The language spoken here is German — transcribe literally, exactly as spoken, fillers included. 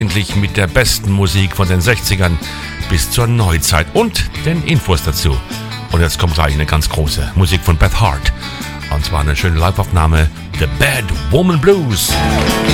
Endlich mit der besten Musik von den sechzigern bis zur Neuzeit und den Infos dazu. Und jetzt kommt gleich eine ganz große Musik von Beth Hart. Und zwar eine schöne Live-Aufnahme, The Bad Woman Blues.